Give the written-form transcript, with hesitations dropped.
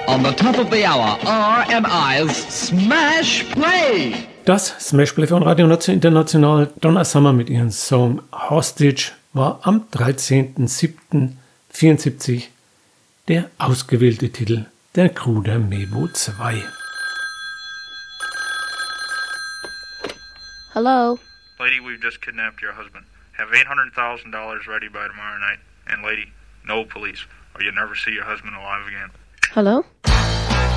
On the top of the hour, RMI's Smash Play. Das Smash Play von Radio Nazi International, Donna Summer mit ihrem Song Hostage, war am 13.07.74 der ausgewählte Titel der Crew der Mebo 2. Hello? Lady, we've just kidnapped your husband. Have $800,000 ready by tomorrow night. And lady, no police, or you'll never see your husband alive again. Hello?